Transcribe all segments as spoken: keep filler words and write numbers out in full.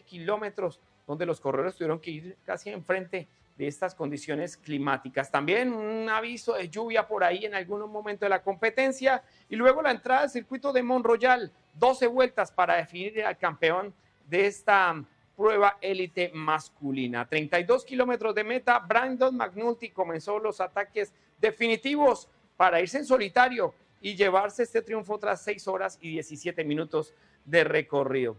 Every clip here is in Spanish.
kilómetros, donde los corredores tuvieron que ir casi enfrente de estas condiciones climáticas. También un aviso de lluvia por ahí en algún momento de la competencia, y luego la entrada al circuito de Mont Royal, doce vueltas para definir al campeón de esta prueba élite masculina. treinta y dos kilómetros de meta, Brandon McNulty comenzó los ataques definitivos para irse en solitario y llevarse este triunfo tras seis horas y diecisiete minutos de recorrido.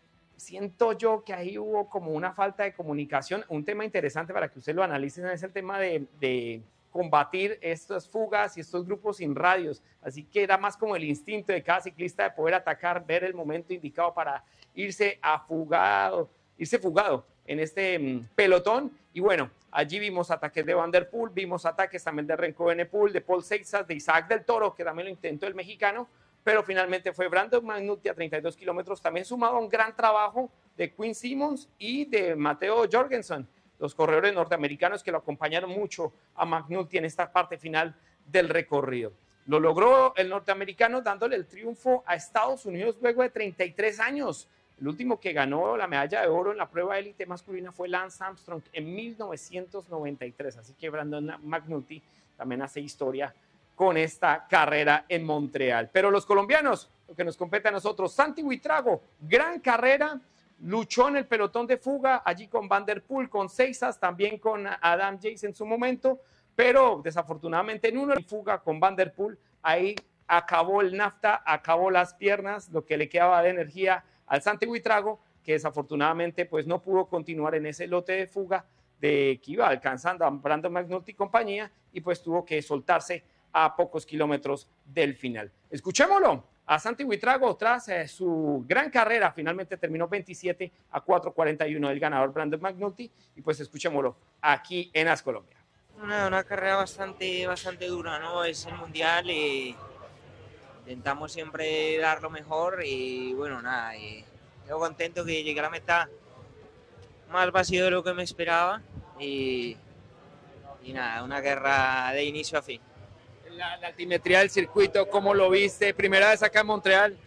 Siento yo que ahí hubo como una falta de comunicación. Un tema interesante para que usted lo analice es el tema de, de combatir estas fugas y estos grupos sin radios. Así que era más como el instinto de cada ciclista de poder atacar, ver el momento indicado para irse a fugado, irse fugado en este um, pelotón. Y bueno, allí vimos ataques de Van der Poel, vimos ataques también de Remco Evenepoel, de Paul Seixas, de Isaac del Toro, que también lo intentó el mexicano, pero finalmente fue Brandon McNulty a treinta y dos kilómetros, también sumado a un gran trabajo de Quinn Simmons y de Matteo Jorgensen, los corredores norteamericanos que lo acompañaron mucho a McNulty en esta parte final del recorrido. Lo logró el norteamericano dándole el triunfo a Estados Unidos luego de treinta y tres años. El último que ganó la medalla de oro en la prueba élite masculina fue Lance Armstrong en mil novecientos noventa y tres, así que Brandon McNulty también hace historia con esta carrera en Montreal. Pero los colombianos, lo que nos compete a nosotros, Santi Buitrago, gran carrera, luchó en el pelotón de fuga, allí con Van der Poel, con Seixas, también con Adam Yates en su momento, pero desafortunadamente en una fuga con Van der Poel, ahí acabó el nafta, acabó las piernas, lo que le quedaba de energía al Santi Buitrago, que desafortunadamente pues no pudo continuar en ese lote de fuga de que iba alcanzando a Brandon McNulty y compañía, y pues tuvo que soltarse a pocos kilómetros del final. Escuchémoslo a Santi Buitrago tras eh, su gran carrera, finalmente terminó veintisiete a cuatro cuarenta y uno del ganador Brandon McNulty, y pues escuchémoslo aquí en As Colombia. Una, una carrera bastante, bastante dura, ¿no? Es el mundial y intentamos siempre dar lo mejor y bueno, nada, y yo contento que llegué a la meta más vacío de lo que me esperaba y, y nada, una guerra de inicio a fin. La, la altimetría del circuito, ¿cómo lo viste? Primera vez acá en Montreal.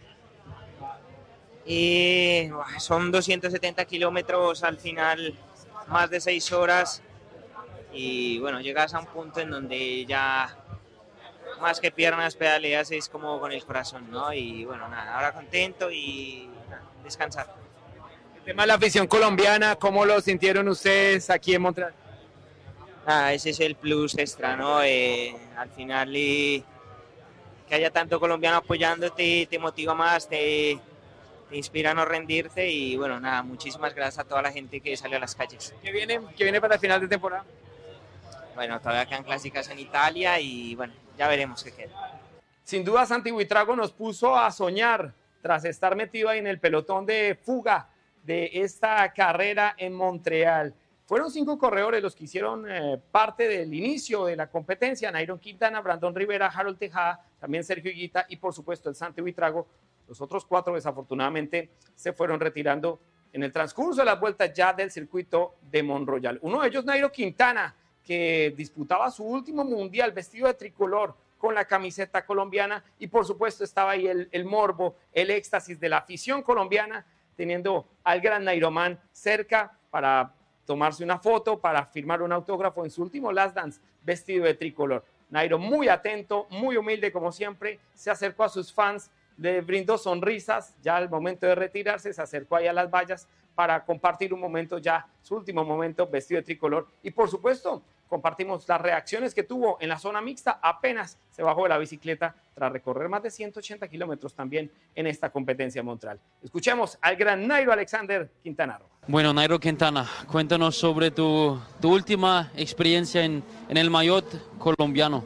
Y son doscientos setenta kilómetros al final, más de seis horas y bueno, llegas a un punto en donde ya más que piernas, pedaleas, es como con el corazón, ¿no? Y bueno, nada, ahora contento y nada, descansar. El tema de la afición colombiana, ¿cómo lo sintieron ustedes aquí en Montreal? Ah, ese es el plus extra, ¿no? Eh, al final y que haya tanto colombiano apoyándote te motiva más, te, te inspira a no rendirte y bueno, nada, muchísimas gracias a toda la gente que salió a las calles. ¿Qué viene, qué viene para el final de temporada? Bueno, todavía quedan clásicas en Italia y bueno, ya veremos qué queda. Sin duda, Santi Buitrago nos puso a soñar tras estar metido ahí en el pelotón de fuga de esta carrera en Montreal. Fueron cinco corredores los que hicieron eh, parte del inicio de la competencia: Nairo Quintana, Brandon Rivera, Harold Tejada, también Sergio Higuita y por supuesto el Santi Buitrago. Los otros cuatro desafortunadamente se fueron retirando en el transcurso de las vueltas ya del circuito de Mont Royal. Uno de ellos, Nairo Quintana, que disputaba su último mundial vestido de tricolor con la camiseta colombiana, y por supuesto estaba ahí el, el morbo, el éxtasis de la afición colombiana, teniendo al gran Nairoman cerca para tomarse una foto, para firmar un autógrafo en su último Last Dance vestido de tricolor. Nairo muy atento, muy humilde como siempre, se acercó a sus fans, le brindó sonrisas, ya al momento de retirarse se acercó ahí a las vallas para compartir un momento ya, su último momento vestido de tricolor, y por supuesto compartimos las reacciones que tuvo en la zona mixta, apenas se bajó de la bicicleta tras recorrer más de ciento ochenta kilómetros también en esta competencia Montreal. Escuchemos al gran Nairo Alexander Quintana. Bueno, Nairo Quintana, cuéntanos sobre tu, tu última experiencia en, en el maillot colombiano.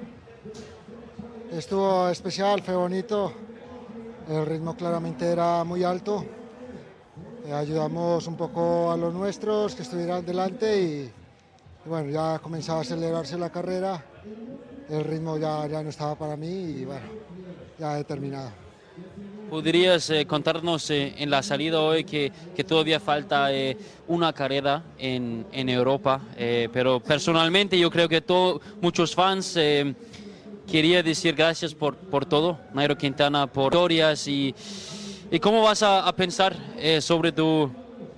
Estuvo especial, fue bonito, el ritmo claramente era muy alto, eh, ayudamos un poco a los nuestros que estuvieran delante y Y bueno, ya comenzaba a acelerarse la carrera, el ritmo ya, ya no estaba para mí y bueno, ya he terminado. ¿Podrías eh, contarnos eh, en la salida hoy que, que todavía falta eh, una carrera en, en Europa? Eh, pero personalmente yo creo que todo, muchos fans eh, quería decir gracias por, por todo, Nairo Quintana, por historias y, y cómo vas a, a pensar eh, sobre tu,